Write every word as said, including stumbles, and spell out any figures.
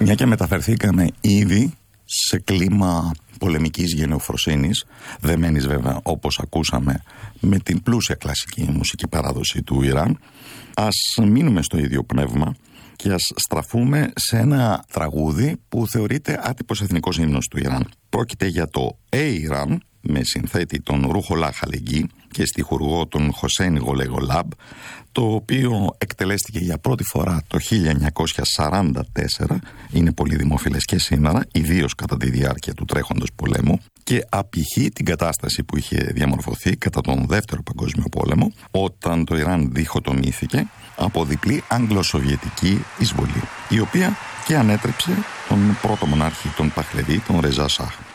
Μια και μεταφερθήκαμε ήδη σε κλίμα πολεμικής γενεοφροσύνης, δεμένης βέβαια όπως ακούσαμε με την πλούσια κλασική μουσική παράδοση του Ιράν, ας μείνουμε στο ίδιο πνεύμα και ας στραφούμε σε ένα τραγούδι που θεωρείται άτυπος εθνικός ύμνος του Ιράν. Πρόκειται για το «Ε Ιράν», με συνθέτη τον Ρούχολα Χαλεγγί και στιχουργό τον Χοσέιν Γολεγολάμπ, το οποίο εκτελέστηκε για πρώτη φορά το χίλια εννιακόσια σαράντα τέσσερα, είναι πολύ δημοφιλές και σήμερα, ιδίως κατά τη διάρκεια του τρέχοντος πολέμου, και απηχεί την κατάσταση που είχε διαμορφωθεί κατά τον Δεύτερο Παγκόσμιο Πόλεμο, όταν το Ιράν διχοτομήθηκε από διπλή Αγγλοσοβιετική εισβολή, η οποία και ανέτρεψε τον πρώτο μονάρχη των Παχλεβί, τον Ρεζά Σάχ.